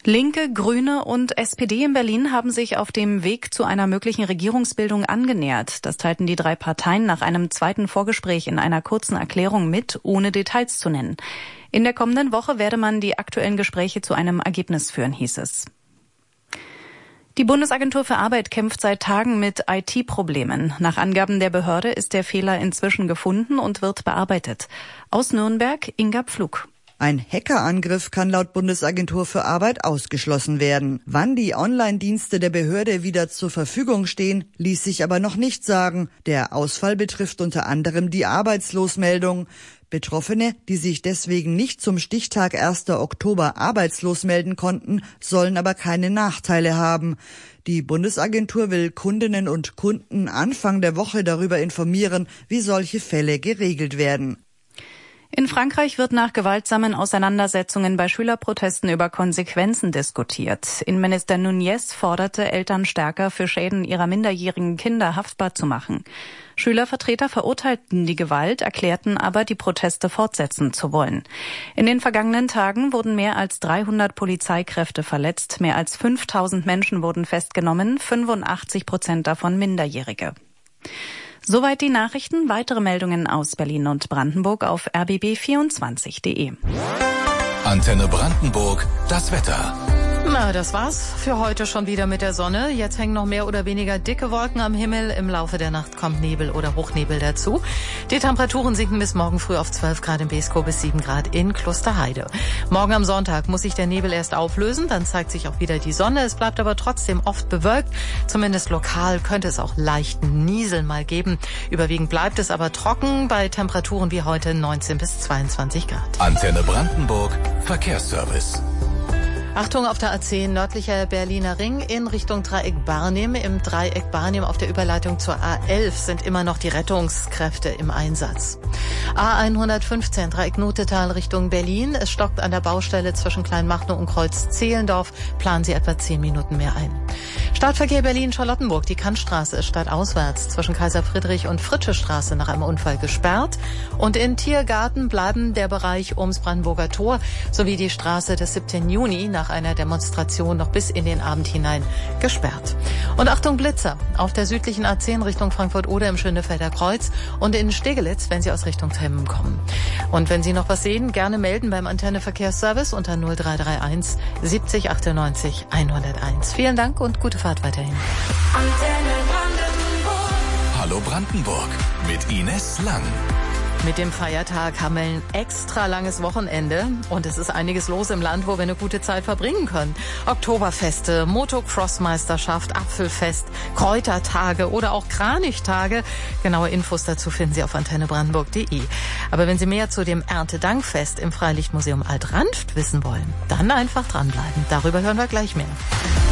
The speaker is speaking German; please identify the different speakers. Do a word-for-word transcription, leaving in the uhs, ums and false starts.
Speaker 1: Linke, Grüne und S P D in Berlin haben sich auf dem Weg zu einer möglichen Regierungsbildung angenähert. Das teilten die drei Parteien nach einem zweiten Vorgespräch in einer kurzen Erklärung mit, ohne Details zu nennen. In der kommenden Woche werde man die aktuellen Gespräche zu einem Ergebnis führen, hieß es. Die Bundesagentur für Arbeit kämpft seit Tagen mit I T-Problemen. Nach Angaben der Behörde ist der Fehler inzwischen gefunden und wird bearbeitet. Aus Nürnberg, Inga Pflug.
Speaker 2: Ein Hackerangriff kann laut Bundesagentur für Arbeit ausgeschlossen werden. Wann die Online-Dienste der Behörde wieder zur Verfügung stehen, ließ sich aber noch nicht sagen. Der Ausfall betrifft unter anderem die Arbeitslosmeldung. Betroffene, die sich deswegen nicht zum Stichtag ersten Oktober arbeitslos melden konnten, sollen aber keine Nachteile haben. Die Bundesagentur will Kundinnen und Kunden Anfang der Woche darüber informieren, wie solche Fälle geregelt werden.
Speaker 1: In Frankreich wird nach gewaltsamen Auseinandersetzungen bei Schülerprotesten über Konsequenzen diskutiert. Innenminister Nunez forderte, Eltern stärker für Schäden ihrer minderjährigen Kinder haftbar zu machen. Schülervertreter verurteilten die Gewalt, erklärten aber, die Proteste fortsetzen zu wollen. In den vergangenen Tagen wurden mehr als dreihundert Polizeikräfte verletzt, mehr als fünftausend Menschen wurden festgenommen, fünfundachtzig Prozent davon Minderjährige. Soweit die Nachrichten. Weitere Meldungen aus Berlin und Brandenburg auf r b b vierundzwanzig punkt de.
Speaker 3: Antenne Brandenburg, das Wetter.
Speaker 4: Na, das war's für heute schon wieder mit der Sonne. Jetzt hängen noch mehr oder weniger dicke Wolken am Himmel. Im Laufe der Nacht kommt Nebel oder Hochnebel dazu. Die Temperaturen sinken bis morgen früh auf zwölf Grad in Beeskow bis sieben Grad in Klosterheide. Morgen am Sonntag muss sich der Nebel erst auflösen, dann zeigt sich auch wieder die Sonne. Es bleibt aber trotzdem oft bewölkt. Zumindest lokal könnte es auch leichten Nieseln mal geben. Überwiegend bleibt es aber trocken bei Temperaturen wie heute neunzehn bis zweiundzwanzig Grad.
Speaker 3: Antenne Brandenburg, Verkehrsservice.
Speaker 4: Achtung auf der A zehn, nördlicher Berliner Ring in Richtung Dreieck Barnim. Im Dreieck Barnim auf der Überleitung zur A elf sind immer noch die Rettungskräfte im Einsatz. A hundertfünfzehn, Dreieck Notetal Richtung Berlin. Es stockt an der Baustelle zwischen Kleinmachnow und Kreuz-Zehlendorf. Planen Sie etwa zehn Minuten mehr ein. Stadtverkehr Berlin-Charlottenburg. Die Kantstraße ist stadtauswärts zwischen Kaiser Friedrich und Fritsche-Straße nach einem Unfall gesperrt. Und in Tiergarten bleiben der Bereich ums Brandenburger Tor sowie die Straße des siebten Juni nach einer Demonstration noch bis in den Abend hinein gesperrt. Und Achtung Blitzer auf der südlichen A zehn Richtung Frankfurt-Oder im Schönefelder Kreuz und in Stegelitz, wenn Sie aus Richtung Temmen kommen. Und wenn Sie noch was sehen, gerne melden beim Antenne Verkehrsservice unter null drei drei eins siebzig achtundneunzig hunderteins. Vielen Dank und gute Fahrt weiterhin.
Speaker 3: Antenne Brandenburg. Hallo Brandenburg mit Ines Lang.
Speaker 4: Mit dem Feiertag haben wir ein extra langes Wochenende und es ist einiges los im Land, wo wir eine gute Zeit verbringen können. Oktoberfeste, Motocross-Meisterschaft, Apfelfest, Kräutertage oder auch Kranichtage. Genaue Infos dazu finden Sie auf antenne brandenburg punkt de. Aber wenn Sie mehr zu dem Erntedankfest im Freilichtmuseum Alt-Ranft wissen wollen, dann einfach dranbleiben. Darüber hören wir gleich mehr.